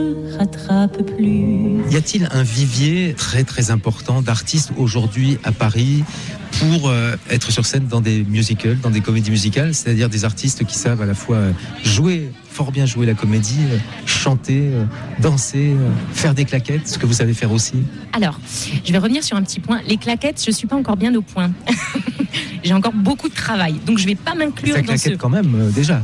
rattrape plus. Y a-t-il un vivier très très important d'artistes aujourd'hui à Paris pour être sur scène dans des musicals, dans des comédies musicales, c'est-à-dire des artistes qui savent à la fois fort bien jouer la comédie, chanter, danser, faire des claquettes, ce que vous savez faire aussi? Alors, je vais revenir sur un petit point. Les claquettes, je suis pas encore bien au point. J'ai encore beaucoup de travail, donc je vais pas m'inclure ça dans ce... claquette quand même, déjà.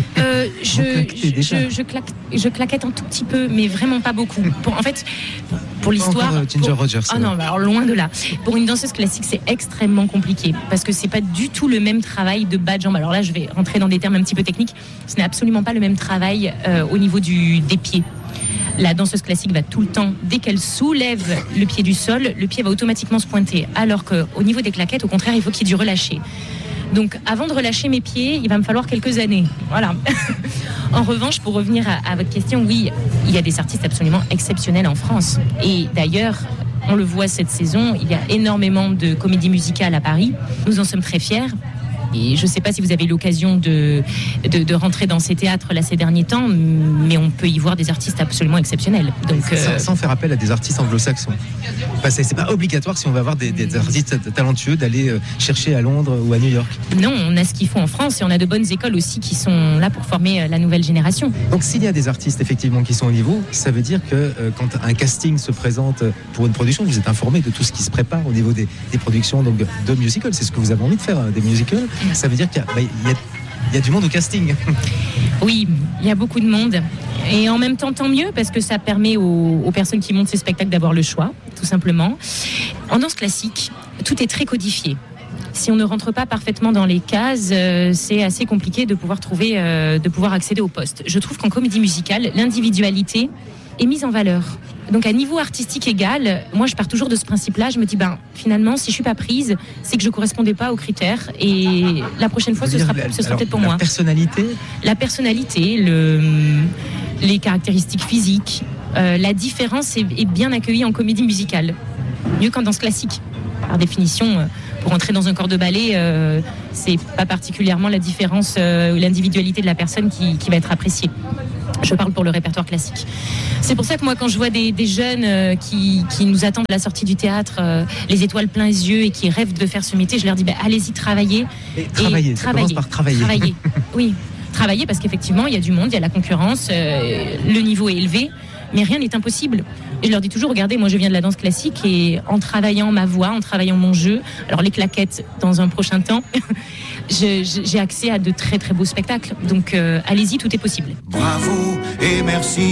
Je claquette un tout petit peu, mais vraiment pas beaucoup. Pour l'histoire... Ginger Rogers. Ah non, alors loin de là. Pour une danseuse classique, c'est extrêmement compliqué, parce que c'est pas du tout le même travail de bas de jambe. Alors là, je vais rentrer dans des termes un petit peu techniques. Ce n'est absolument pas le même travail au niveau des pieds. La danseuse classique va tout le temps, dès qu'elle soulève le pied du sol, le pied va automatiquement se pointer. Alors qu'au niveau des claquettes, au contraire, il faut qu'il y ait du relâché. Donc avant de relâcher mes pieds, il va me falloir quelques années. Voilà. En revanche, pour revenir à votre question, oui, il y a des artistes absolument exceptionnels en France. Et d'ailleurs, on le voit cette saison, il y a énormément de comédies musicales à Paris. Nous en sommes très fiers. Et je ne sais pas si vous avez eu l'occasion de rentrer dans ces théâtres là ces derniers temps, mais on peut y voir des artistes absolument exceptionnels. Donc, sans faire appel à des artistes anglo-saxons. C'est pas obligatoire si on va avoir des artistes talentueux d'aller chercher à Londres ou à New York. Non, on a ce qu'il faut en France et on a de bonnes écoles aussi qui sont là pour former la nouvelle génération. Donc s'il y a des artistes effectivement qui sont au niveau, ça veut dire que quand un casting se présente pour une production, vous êtes informé de tout ce qui se prépare au niveau des productions donc, de musicals. C'est ce que vous avez envie de faire, des musicals. Ça veut dire qu'il y a du monde au casting. Oui, il y a beaucoup de monde. Et en même temps, tant mieux, parce que ça permet aux personnes qui montent ces spectacles d'avoir le choix, tout simplement. En danse classique, tout est très codifié. Si on ne rentre pas parfaitement dans les cases, c'est assez compliqué de pouvoir accéder au poste. Je trouve qu'en comédie musicale, l'individualité est mise en valeur. Donc à niveau artistique égal, moi je pars toujours de ce principe-là, je me dis finalement si je suis pas prise, c'est que je correspondais pas aux critères et la prochaine fois ce sera peut-être pour moi. La personnalité, les caractéristiques physiques, la différence est bien accueillie en comédie musicale, mieux qu'en danse classique. Par définition, pour entrer dans un corps de ballet, c'est pas particulièrement la différence ou l'individualité de la personne qui va être appréciée. Je parle pour le répertoire classique. C'est pour ça que moi, quand je vois des jeunes qui nous attendent à la sortie du théâtre, les étoiles plein les yeux et qui rêvent de faire ce métier, je leur dis allez-y, travaillez. Commence par travailler. Travailler. Oui, travailler parce qu'effectivement, il y a du monde, il y a la concurrence, le niveau est élevé, mais rien n'est impossible. Et je leur dis toujours, regardez, moi je viens de la danse classique et en travaillant ma voix, en travaillant mon jeu, alors les claquettes dans un prochain temps, j'ai accès à de très très beaux spectacles. Donc allez-y, tout est possible. Bravo et merci.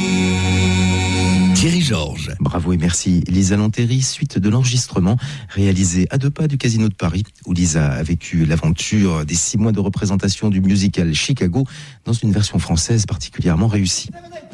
Thierry Georges. Bravo et merci. Lisa Lanteri, suite de l'enregistrement réalisé à 2 pas du Casino de Paris, où Lisa a vécu l'aventure des 6 mois de représentation du musical Chicago dans une version française particulièrement réussie.